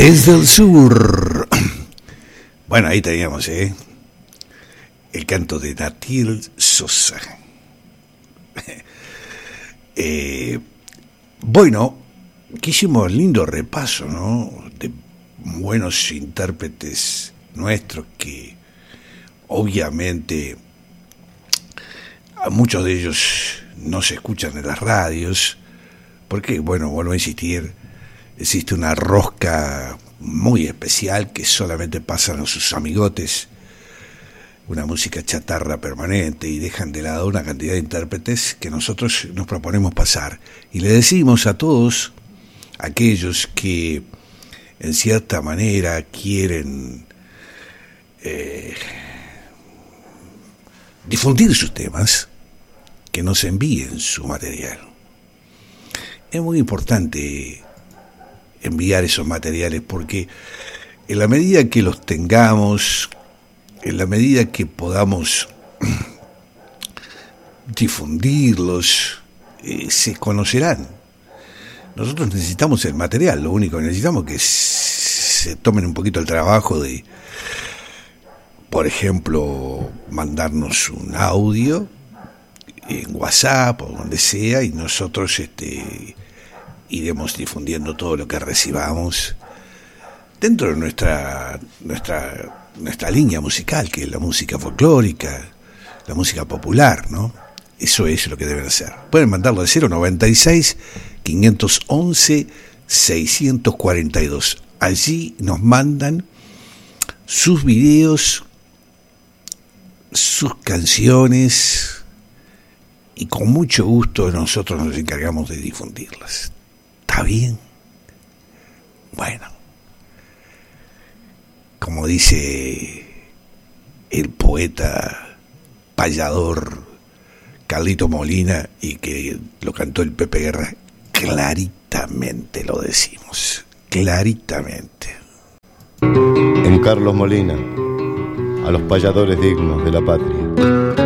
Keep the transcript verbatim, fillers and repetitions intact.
Desde el sur. Bueno, ahí teníamos, ¿eh? El canto de Natiel Sosa. eh, bueno, que hicimos lindo repaso, ¿no? De buenos intérpretes nuestros que obviamente a muchos de ellos no se escuchan en las radios, porque, bueno, vuelvo a insistir, existe una rosca muy especial que solamente pasan a sus amigotes, una música chatarra permanente, y dejan de lado una cantidad de intérpretes que nosotros nos proponemos pasar. Y le decimos a todos aquellos que en cierta manera quieren eh, difundir sus temas, que nos envíen su material. Es muy importante enviar esos materiales porque en la medida que los tengamos, en la medida que podamos difundirlos, eh, se conocerán. Nosotros necesitamos el material, lo único que necesitamos es que se tomen un poquito el trabajo de, por ejemplo, mandarnos un audio en WhatsApp o donde sea, y nosotros este, iremos difundiendo todo lo que recibamos dentro de nuestra nuestra nuestra línea musical, que es la música folclórica, la música popular, ¿no? Eso es lo que deben hacer. Pueden mandarlo al cero noventa y seis, quinientos once, seiscientos cuarenta y dos. Allí nos mandan sus videos, sus canciones, y con mucho gusto nosotros nos encargamos de difundirlas. ¿Está bien? Bueno, como dice el poeta payador Carlito Molina, y que lo cantó el Pepe Guerra, claritamente lo decimos, claritamente. En Carlos Molina, a los payadores dignos de la patria.